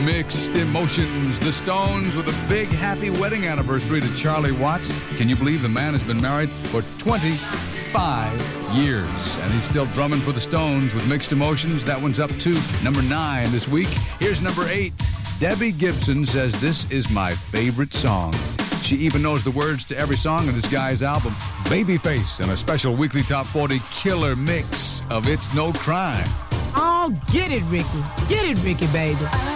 Mixed Emotions. The Stones with a big happy wedding anniversary to Charlie Watts. Can you believe the man has been married for 25 years? And he's still drumming for the Stones with Mixed Emotions. That one's up to number 9 this week. Here's number 8. Debbie Gibson says this is my favorite song. She even knows the words to every song on this guy's album. Babyface and a special weekly Top 40 killer mix of It's No Crime. Oh, get it, Ricky. Get it, Ricky, baby.